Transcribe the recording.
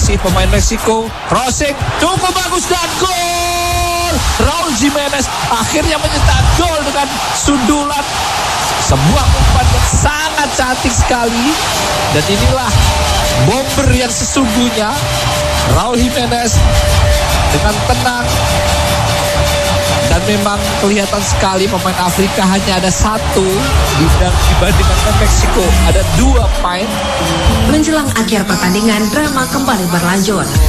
masih pemain Meksiko. Crossing cukup bagus dan gol. Raul Jimenez akhirnya mencetak gol dengan sundulan. Sebuah umpan yang sangat cantik sekali. Dan inilah bomber yang sesungguhnya. Raul Jimenez dengan tenang. Dan memang kelihatan sekali pemain Afrika hanya ada satu dibandingkan Meksiko ada 2 pemain. Menjelang akhir pertandingan, drama kembali berlanjut.